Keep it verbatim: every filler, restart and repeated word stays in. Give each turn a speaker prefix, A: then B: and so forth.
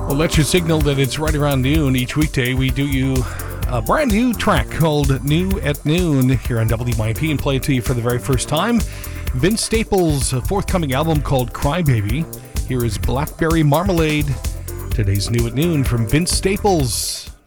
A: We'll let you signal that it's right around noon. Each weekday, we do you a brand new track called New at Noon here on W Y P and play it to you for the very first time. Vince Staples' forthcoming album called Crybaby. Here is Blackberry Marmalade. Today's New at Noon from Vince Staples.